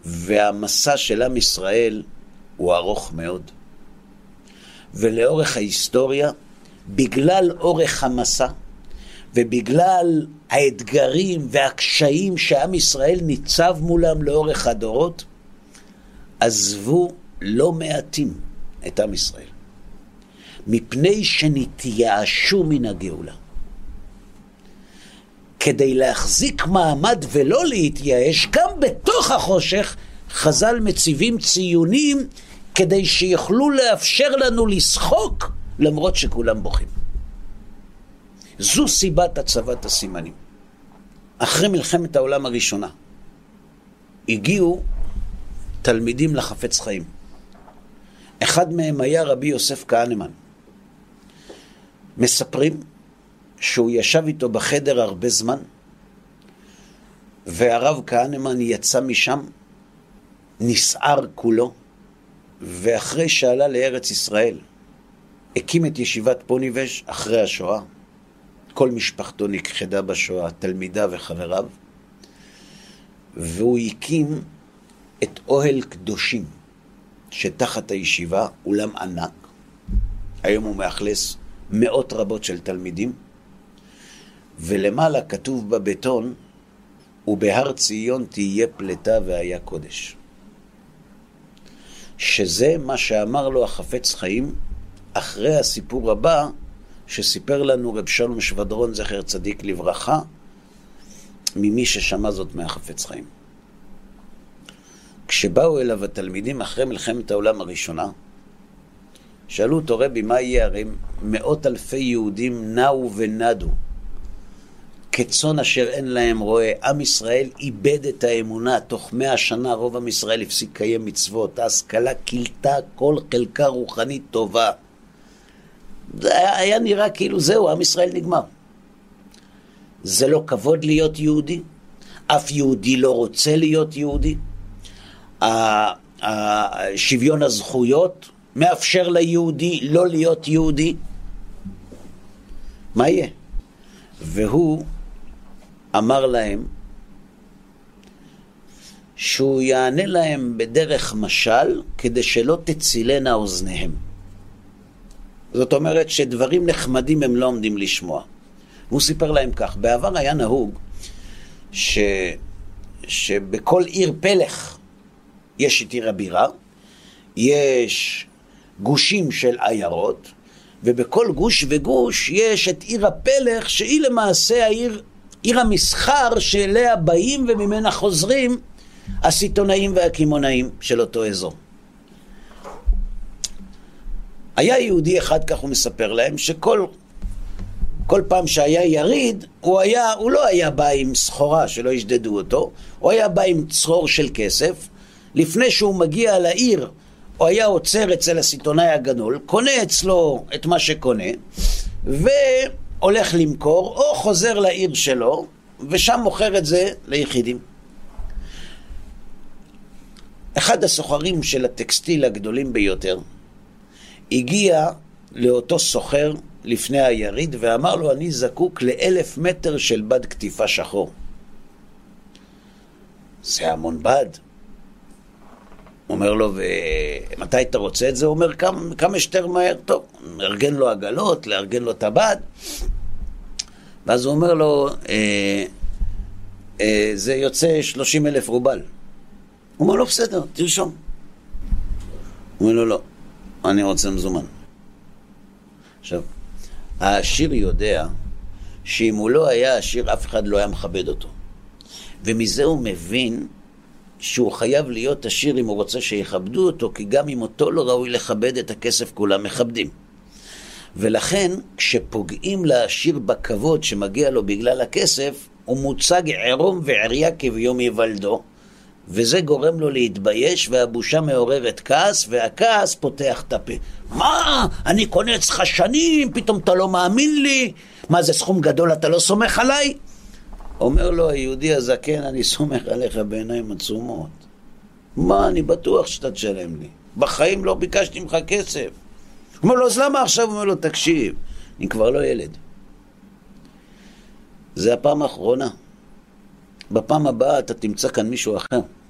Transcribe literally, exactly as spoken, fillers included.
והמסע של עם ישראל הוא ארוך מאוד. ולאורך ההיסטוריה, בגלל אורך המסע, ובגלל האתגרים והקשיים שעם ישראל ניצב מולם לאורך הדורות, עזבו לא מעטים את עם ישראל. מפני שנתייאשו מן הגאולה. כדי להחזיק מעמד ולא להתייאש, גם בתוך החושך, חז"ל מציבים ציונים כדי שיוכלו לאפשר לנו לשחוק למרות שכולם בוכים. זו סיבת הצבת הסימנים. אחרי מלחמת העולם הראשונה הגיעו תלמידים לחפץ חיים. אחד מהם היה רבי יוסף כהנמן. מספרים שהוא ישב איתו בחדר הרבה זמן, והרב כהנמן יצא משם נסער כולו, ואחרי שעלה לארץ ישראל הקים את ישיבת פוניבז' אחרי השואה. כל משפחתו נכחדה בשואה, תלמידיו וחבריו, והוא הקים את אוהל קדושים שתחת הישיבה, אולם ענק. היום הוא מאכלס מאות רבות של תלמידים, ולמעלה כתוב בבטון, ובהר ציון תהיה פלטה והיה קודש. שזה מה שאמר לו החפץ חיים אחרי הסיפור הבא שסיפר לנו רב שלום שבדרון זכר צדיק לברכה, ממי ששמע זאת מהחפץ חיים. כשבאו אליו התלמידים אחרי מלחמת העולם הראשונה, שאלו אותו, רבי, מה יהיה? הרי מאות אלפי יהודים נעו ונדו כצאן אשר אין להם רועה. עם ישראל איבד את האמונה. תוך מאה שנה רוב עם ישראל הפסיק קיים מצוות. ההשכלה קילתה כל חלקה רוחנית טובה. זה היה, היה נראה כאילו זהו, עם ישראל נגמר. זה לא כבוד להיות יהודי. אף יהודי לא רוצה להיות יהודי. שוויון הזכויות מאפשר ליהודי לא להיות יהודי. מה יהיה? והוא אמר להם שהוא יענה להם בדרך משל כדי שלא תצילנה אוזניהם. זאת אומרת שדברים נחמדים הם לא עומדים לשמוע. הוא סיפר להם כך, בעבר היה נהוג ש... שבכל עיר פלך יש את עיר הבירה, יש גושים של עיירות, ובכל גוש וגוש יש את עיר הפלך, שהיא למעשה העיר, עיר המסחר שאליה באים וממנה חוזרים הסיטונאים והקימונאים של אותו אזור. היה יהודי אחד, כך הוא מספר להם, שכל כל פעם שהיה יריד, הוא, היה, הוא לא היה בא עם סחורה שלא ישדדו אותו, הוא היה בא עם צרור של כסף. לפני שהוא מגיע לעיר, הוא היה עוצר אצל הסיטונאי הגדול, קונה אצלו את מה שקונה, והולך למכור, או חוזר לעיר שלו, ושם מוכר את זה ליחידים. אחד הסוחרים של הטקסטיל הגדולים ביותר, הגיע לאותו סוחר לפני היריד, ואמר לו, אני זקוק לאלף מטר של בד כתיפה שחור. זה המון בד. הוא אומר לו, ומתי אתה רוצה את זה? הוא אומר, כמה, כמה שתר מהר. טוב, ארגן לו עגלות, לארגן לו את הבד. ואז הוא אומר לו, אה, אה, זה יוצא שלושים אלף רובל. הוא אומר לו, בסדר, תרשום. הוא אומר לו, לא, אני רוצה מזומן. עכשיו, העשיר יודע שאם הוא לא היה עשיר, אף אחד לא היה מכבד אותו. ומזה הוא מבין שהוא חייב להיות עשיר אם הוא רוצה שיכבדו אותו, כי גם אם אותו לא ראוי לכבד את הכסף, כולם מכבדים. ולכן, כשפוגעים לעשיר בכבוד שמגיע לו בגלל הכסף, הוא מוצג עירום ועריה כביום יוולדו, וזה גורם לו להתבייש, והבושה מעוררת כעס, והכעס פותח את הפה. מה? אני קונה אצלך שנים, פתאום אתה לא מאמין לי? מה, זה סכום גדול, אתה לא סומך עליי? אומר לו היהודי הזקן, אני סומך עליך בעיניים עצומות. מה, אני בטוח שאתה תשלם לי. בחיים לא ביקשתי ממך כסף. אומר לו, אז למה עכשיו? אומר לו, תקשיב, אני כבר לא ילד. זה הפעם האחרונה. בפעם הבאה אתה תמצא כאן מישהו אחר.